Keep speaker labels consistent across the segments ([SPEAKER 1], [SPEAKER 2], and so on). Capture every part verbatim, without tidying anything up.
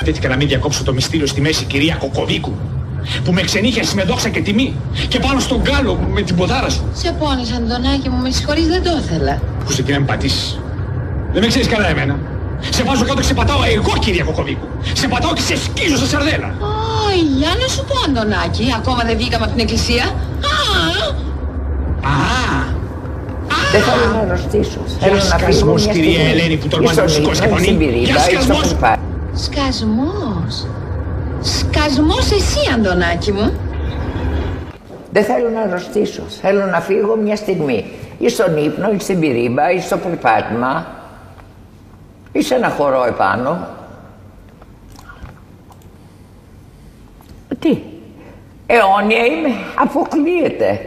[SPEAKER 1] κρατήθηκα να μην διακόψω το μυστήριο στη μέση, κυρία Κοκοβίκου, που με ξενύχιασε με δόξα και τιμή και πάνω στον γκάλο με την ποδάρα σου.
[SPEAKER 2] Σε πόνες, Αντωνάκη μου, με συγχωρείς, δεν το ήθελα.
[SPEAKER 1] Ακούσε και να με πατήσεις. Δεν με ξέρεις καλά εμένα. Σε βάζω κάτω και σε πατάω εγώ, κυρία Κοκοβίκου. Σε πατάω και σε σκίζω σε σαρδέλα.
[SPEAKER 2] Ω, για να σου πω, Αντωνάκη, ακόμα δεν βγήκαμε από την εκκλησία. Α!
[SPEAKER 1] Α!
[SPEAKER 3] Δεν θέλω να αρρωστήσω. Θέλω να φύγω μια στιγμή.
[SPEAKER 1] Κυρία Ελένη, που τολμάς να σηκώσει και φωνή. Για σκασμός.
[SPEAKER 2] Σκασμός. Σκασμός εσύ, Αντωνάκη μου.
[SPEAKER 3] Δεν θέλω να αρρωστήσω. Θέλω να φύγω μια στιγμή. Ή στον ύπνο, ή στην πυρήμπα, ή στο περπάτημα. Ή σε ένα χορό επάνω. Τι. Αιώνια είμαι. Αποκλείεται.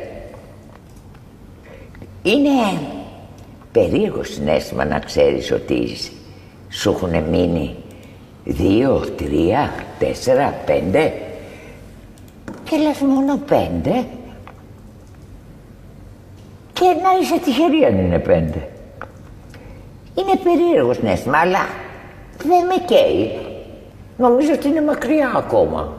[SPEAKER 3] Είναι περίεργο συναίσθημα να ξέρεις ότι σου έχουν μείνει δύο, τρία, τέσσερα, πέντε και λες μόνο πέντε και να είσαι τυχερή αν είναι πέντε. Είναι περίεργο συναίσθημα, αλλά δεν με καίει. Νομίζω ότι είναι μακριά ακόμα.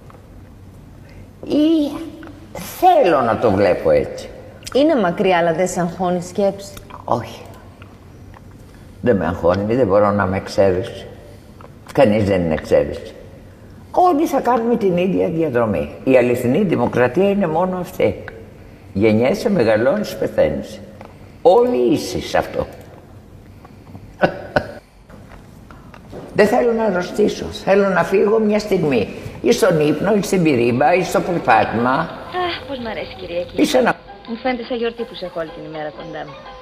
[SPEAKER 3] Ή θέλω να το βλέπω έτσι.
[SPEAKER 4] Είναι μακριά, αλλά δεν σε αγχώνει η σκέψη.
[SPEAKER 3] Όχι. Δεν με αγχώνει, δεν μπορώ να με εξαίρεση. Κανείς δεν είναι εξαίρεση. Όλοι θα κάνουμε την ίδια διαδρομή. Η αληθινή δημοκρατία είναι μόνο αυτή. Γεννιέσαι, μεγαλώνεις, πεθαίνεις. Όλοι ίσοι σε αυτό. Δεν θέλω να αρρωστήσω. Θέλω να φύγω μια στιγμή. Ή στον ύπνο, ή στην πυρήμπα, ή στο περπάτημα.
[SPEAKER 4] Αχ, πώς μ' αρέσει, Κυριακή.
[SPEAKER 3] Ή σε ένα...
[SPEAKER 4] Μου φαίνεται σαν γιορτή που σε έχω όλη την ημέρα κοντά μου.